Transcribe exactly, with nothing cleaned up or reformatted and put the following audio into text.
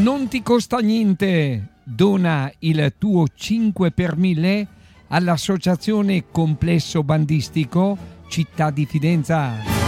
Non ti costa niente. Dona il tuo cinque per mille all'Associazione Complesso Bandistico Città di Fidenza.